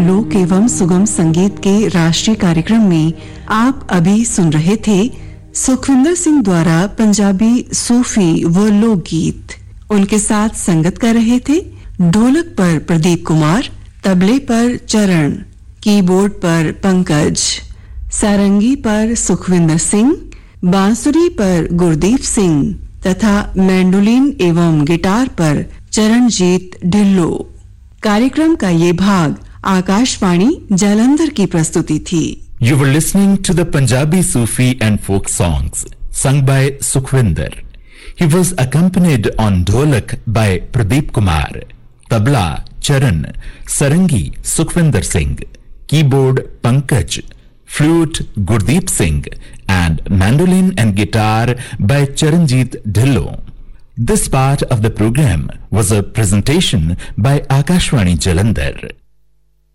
लोक एवं सुगम संगीत के राष्ट्रीय कार्यक्रम में आप अभी सुन रहे थे सुखविंदर सिंह द्वारा पंजाबी सूफी व लोकगीत। उनके साथ संगत कर रहे थे ढोलक पर प्रदीप कुमार, तबले पर चरण, कीबोर्ड पर पंकज, सारंगी पर सुखविंदर सिंह, बांसुरी पर गुरदीप सिंह तथा मैंडोलिन एवं गिटार पर चरणजीत ढिल्लो। कार्यक्रम का ये भाग आकाशवाणी जालंधर की प्रस्तुति थी। You were listening to the Punjabi Sufi and folk songs sung by Sukhwinder. He was accompanied on dholak by Pradeep Kumar, tabla Charan, sarangi Sukhwinder Singh, keyboard Pankaj, flute Gurdeep Singh, and mandolin and guitar by Charanjit Dhillo. This part of the program was a presentation by Akashvani Jalandhar.